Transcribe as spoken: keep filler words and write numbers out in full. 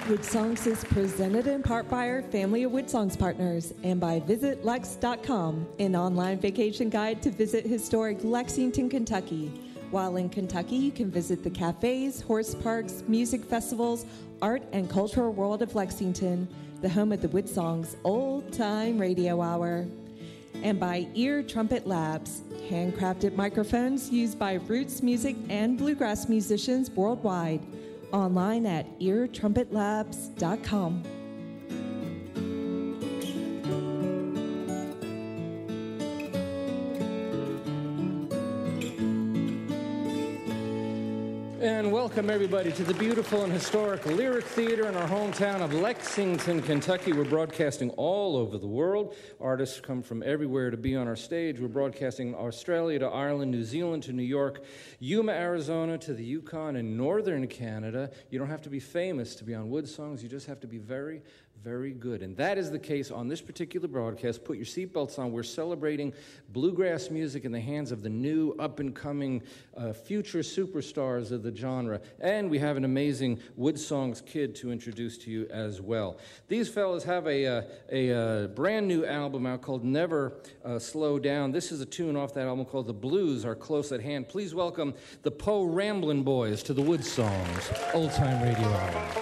Wood Songs is presented in part by our family of Wood Songs partners and by visit lex dot com, an online vacation guide to visit historic Lexington, Kentucky. While in Kentucky, you can visit the cafes, horse parks, music festivals, art and cultural world of Lexington, the home of the Wood Songs Old Time Radio Hour. And by Ear Trumpet Labs, handcrafted microphones used by roots music and bluegrass musicians worldwide. Online at ear trumpet labs dot com. And welcome, everybody, to the beautiful and historic Lyric Theater in our hometown of Lexington, Kentucky. We're broadcasting all over the world. Artists come from everywhere to be on our stage. We're broadcasting Australia to Ireland, New Zealand to New York, Yuma, Arizona to the Yukon, and northern Canada. You don't have to be famous to be on Wood Songs. You just have to be very, very good. And that is the case on this particular broadcast. Put your seatbelts on. We're celebrating bluegrass music in the hands of the new, up-and-coming, uh, future superstars of the genre. And we have an amazing Wood Songs kid to introduce to you as well. These fellas have a, uh, a uh, brand new album out called Never uh, Slow Down. This is a tune off that album called The Blues Are Close at Hand. Please welcome the Poe Ramblin' Boys to the Wood Songs Old Time Radio Hour.